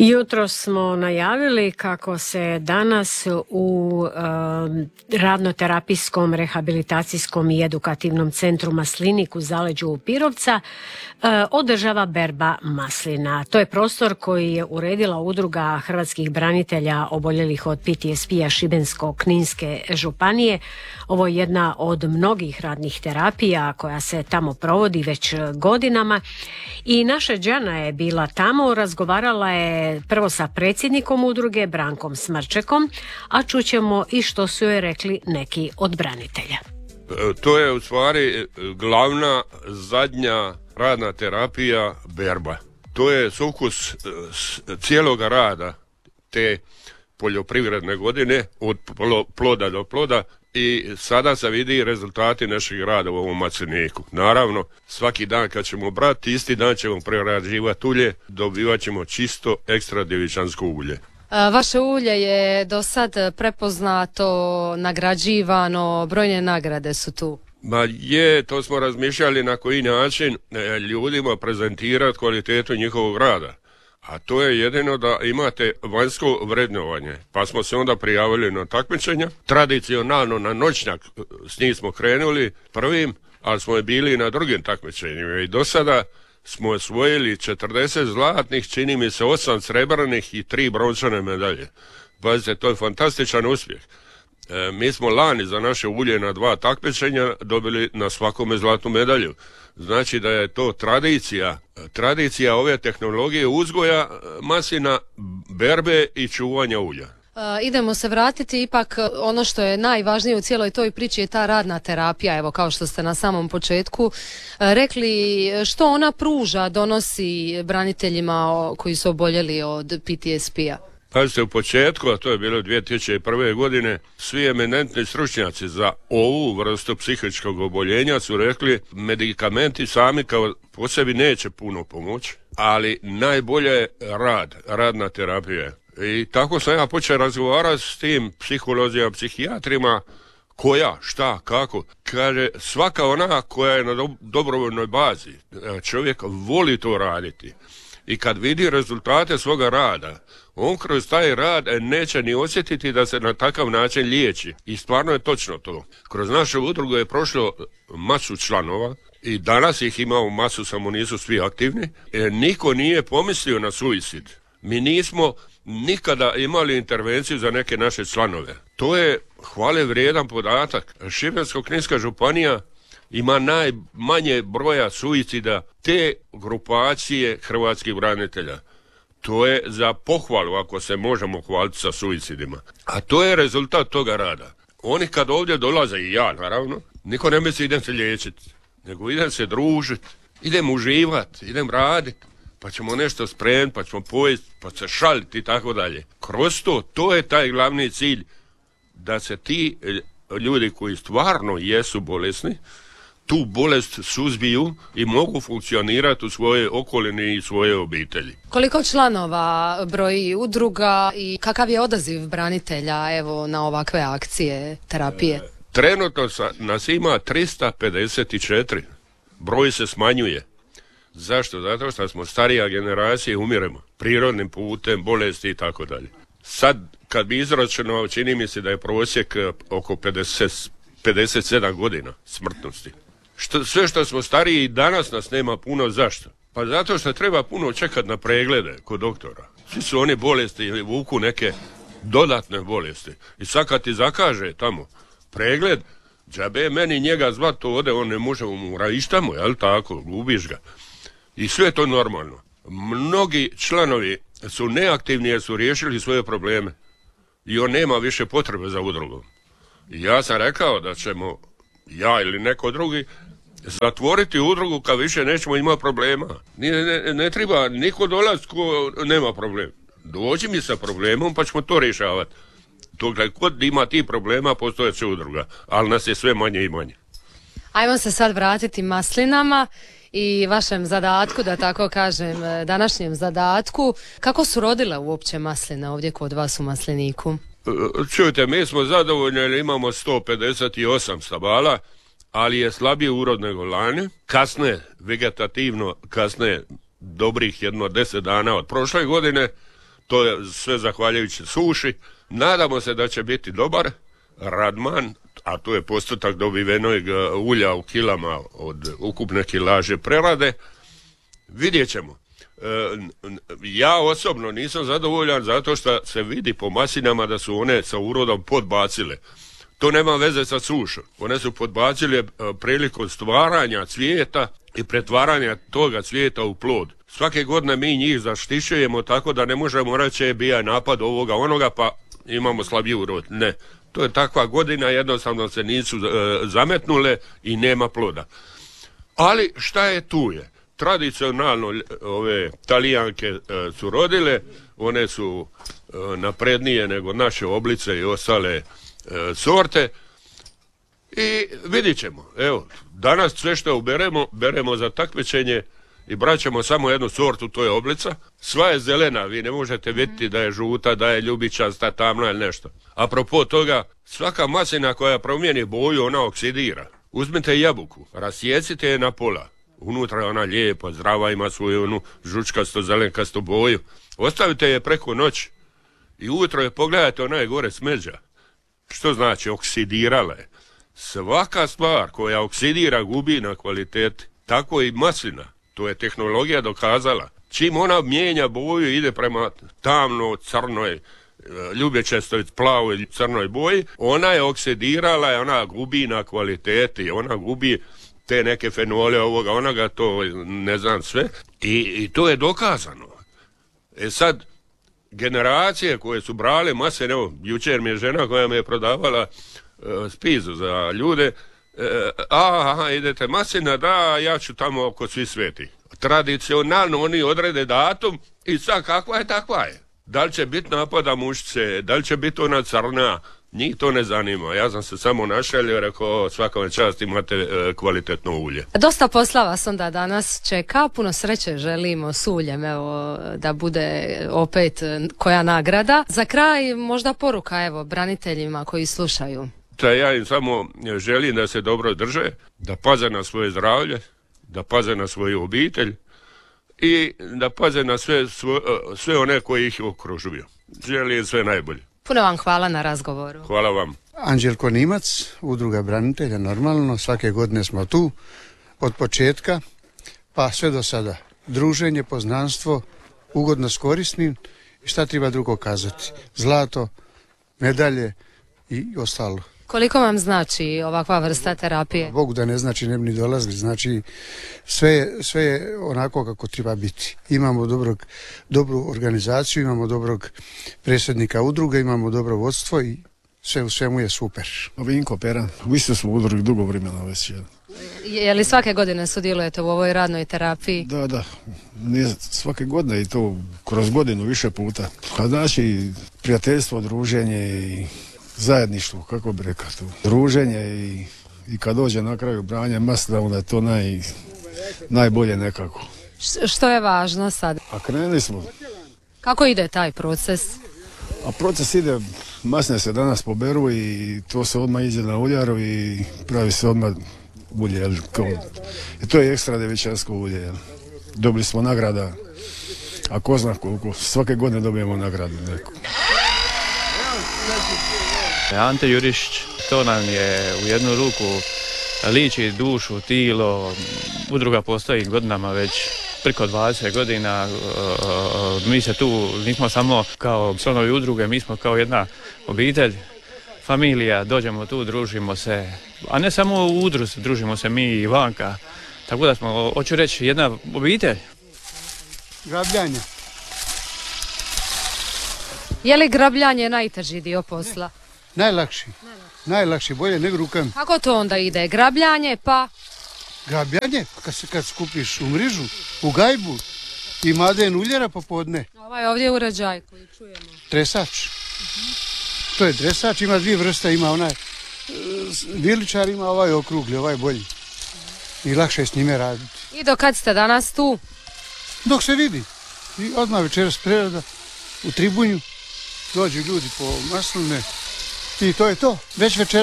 Jutro smo najavili kako se danas u radnoterapijskom, rehabilitacijskom i edukativnom centru Maslinik u zaleđu Pirovca održava berba maslina. To je prostor koji je uredila Udruga hrvatskih branitelja oboljelih od PTSP-a Šibensko-kninske županije. Ovo je jedna od mnogih radnih terapija koja se tamo provodi već godinama i naša Đana je bila tamo, razgovarala je prvo sa predsjednikom udruge Brankom Smrčekom, a čućemo i što su joj rekli neki od branitelja. To je u stvari glavna zadnja radna terapija berba. To je sukus cijeloga rada te poljoprivredne godine od ploda do ploda i sada se vidi rezultati našeg rada u ovom masliniku. Naravno, svaki dan kad ćemo brati, isti dan ćemo prerađivati ulje, dobivat ćemo čisto ekstra djevičansko ulje. Vaše ulje je do sad prepoznato, nagrađivano, brojne nagrade su tu. Ma je, to smo razmišljali na koji način ljudima prezentirati kvalitetu njihovog rada. A to je jedino da imate vanjsko vrednovanje. Pa smo se onda prijavili na takmičenja. Tradicionalno na noćnjak s njih smo krenuli prvim, ali smo bili na drugim takmičenjima. I do sada smo osvojili 40 zlatnih, čini mi se 8 srebrnih i 3 brončane medalje. Pazite, to je fantastičan uspjeh. Mi smo lani za naše ulje na 2 takmičenja dobili na svakome zlatnu medalju. Znači da je to tradicija ove tehnologije uzgoja maslina, berbe i čuvanja ulja. Idemo se vratiti, ipak ono što je najvažnije u cijeloj toj priči je ta radna terapija, evo kao što ste na samom početku rekli, što ona pruža, donosi braniteljima koji su oboljeli od PTSP-a. Pazite, u početku, a to je bilo 2001. godine, svi eminentni stručnjaci za ovu vrstu psihičkog oboljenja su rekli medikamenti sami kao po sebi neće puno pomoći, ali najbolje je radna terapija. I tako sam ja počeo razgovarati s tim psiholozima, psihijatrima, koja, šta, kako. Kaže, svaka ona koja je na dobrovoljnoj bazi, čovjek voli to raditi. I kad vidi rezultate svoga rada, on kroz taj rad neće ni osjetiti da se na takav način liječi. I stvarno je točno to. Kroz našu udrugu je prošlo masu članova i danas ih imamo masu, samo nisu svi aktivni. Niko nije pomislio na suicid. Mi nismo nikada imali intervenciju za neke naše članove. To je hvale vrijedan podatak. Šibensko-kninska županija ima najmanje broja suicida te grupacije hrvatskih branitelja. To je za pohvalu ako se možemo hvaliti sa suicidima. A to je rezultat toga rada. Oni kad ovdje dolaze, i ja naravno, niko ne misli idem se liječiti, nego idem se družiti, idem uživati, idem raditi, pa ćemo nešto spremiti, pa ćemo pojesti, pa se šaliti i tako dalje. Kroz to je taj glavni cilj, da se ti ljudi koji stvarno jesu bolesni, tu bolest suzbiju i mogu funkcionirati u svojoj okolini i svoje obitelji. Koliko članova broji udruga i kakav je odaziv branitelja evo na ovakve akcije, terapije? Trenutno nas ima 354. Broj se smanjuje. Zašto? Zato što smo starija generacija i umiremo prirodnim putem, bolesti i tako dalje. Sad, kad bi izračunao, čini mi se da je prosjek oko 57 godina smrtnosti. Sve što smo stariji danas nas nema puno. Zašto? Pa zato što treba puno čekati na preglede kod doktora. Svi su oni bolesti ili vuku neke dodatne bolesti. I sad kad ti zakaže tamo pregled, džabe meni njega zvat, to ode, on ne može ištamo, jel tako, gubiš ga. I sve je to normalno. Mnogi članovi su neaktivni jer su riješili svoje probleme. I on nema više potrebe za udrugom. I ja sam rekao da ćemo, ja ili neko drugi, zatvoriti udrugu kad više nećemo imati problema. Ne treba niko dolaz ko nema problem. Dođi mi sa problemom pa ćemo to rješavati. Dokle kod ima ti problema postoje će udruga, ali nas je sve manje i manje. Ajmo se sad vratiti maslinama i vašem zadatku, da tako kažem, današnjem zadatku. Kako su rodile uopće masline ovdje kod vas u Masliniku? Čujte, mi smo zadovoljni jer imamo 158 stabala, ali je slabije urod nego lani. Kasne, vegetativno kasne dobrih 10 dana od prošle godine, To je sve zahvaljujući suši. Nadamo se da će biti dobar Radman, a to je postotak dobivenog ulja u kilama od ukupne kilaže prerade. Vidjet ćemo. Ja osobno nisam zadovoljan zato što se vidi po maslinama da su one sa urodom podbacile. To nema veze sa sušom. One su podbacile prilikom stvaranja cvijeta i pretvaranja toga cvijeta u plod. Svake godine mi njih zaštićujemo tako da ne možemo reći bija napad ovoga onoga pa imamo slabiji urod. Ne. To je takva godina, jednostavno se nisu zametnule i nema ploda. Ali šta je tu je? Tradicionalno ove Talijanke su rodile, one su naprednije nego naše oblice i ostale sorte i vidit ćemo. Evo, danas sve što uberemo, beremo za takmičenje i braćemo samo jednu sortu, to je oblica. Sva je zelena, vi ne možete vidjeti da je žuta, da je ljubičasta, tamna ili nešto. Apropo toga, svaka maslina koja promijeni boju, ona oksidira. Uzmite jabuku, rasjecite je na pola. Unutra je ona lijepa, zdrava, ima svoju onu žučkasto, zelenkastu boju. Ostavite je preko noći i ujutro je pogledajte, ona je gore smeđa. Što znači? Oksidirala je. Svaka stvar koja oksidira gubi na kvaliteti. Tako i maslina. To je tehnologija dokazala. Čim ona mijenja boju, ide prema tamno, crnoj, ljubečestoj, plavoj, crnoj boji, ona je oksidirala i ona gubi na kvaliteti. Ona gubi te neke fenole ovoga, onoga, to ne znam sve. I to je dokazano. Sad, generacije koje su brale mase, evo, jučer mi je žena koja me je prodavala spizu za ljude, idete maslina, da, ja ću tamo oko svi sveti. Tradicionalno oni odrede datum i sad kakva je, takva je. Da li će biti napada mušce, da li će biti ona crna, njih to ne zanima. Ja sam se samo našalio, rekao svaka vam čast, imate kvalitetno ulje. Dosta posla vas onda danas čeka, puno sreće želimo s uljem, evo, da bude opet koja nagrada. Za kraj možda poruka, evo, braniteljima koji slušaju. Ja im samo želim da se dobro drže, da paze na svoje zdravlje, da paze na svoju obitelj i da paze na sve one koji ih okružuju. Želim sve najbolje. Puno vam hvala na razgovoru. Hvala vam. Anđelko Nimac, Udruga branitelja, normalno, svake godine smo tu, od početka pa sve do sada. Druženje, poznanstvo, ugodno s korisnim i šta treba drugo kazati. Zlato, medalje i ostalo. Koliko vam znači ovakva vrsta terapije? Bogu da ne znači, ne bi ni dolazili. Znači, sve je onako kako treba biti. Imamo dobru organizaciju, imamo dobrog predsjednika udruge, imamo dobro vodstvo i sve u svemu je super. Vinko Peran, vi ste smo u udrugi dugo vremena već. Je li svake godine sudjelujete u ovoj radnoj terapiji? Da. Nije svake godine i to kroz godinu više puta. A znači, prijateljstvo, druženje i zajedništvo, kako bi rekao to. Druženje i kad dođe na kraju branje masla, onda je to najbolje nekako. Što je važno sad? A krenuli smo. Kako ide taj proces? A proces ide, masne se danas poberu i to se odmah ide na uljaru i pravi se odmah ulje. I to je ekstra devičansko ulje. Dobili smo nagrada, a ko zna koliko, svake godine dobijemo nagradu neku. Ante Jurišić, to nam je u jednu ruku liči dušu, tilo, udruga postoji godinama već preko 20 godina, mi se tu nismo samo kao članovi udruge, mi smo kao jedna obitelj, familija, dođemo tu, družimo se, a ne samo u udruzi, družimo se mi i vanka, tako da smo, hoću reći, jedna obitelj. Grabljanje. Je li grabljanje najteži dio posla? Najlakši, bolje nego rukami. Kako to onda ide? Grabljanje pa? Grabljanje, kad skupiš u mrižu, u gajbu i maden uljera popodne. Ovaj ovdje uređaj koji čujemo. Tresač. To je tresač, ima dvije vrste, ima onaj viličar, ima ovaj okrugli, ovaj bolji. I lakše je s njime raditi. I do kad ste danas tu? Dok se vidi. I odmah večeras prerada u Tribunju. Dođu ljudi po masline i to je to. Već večeras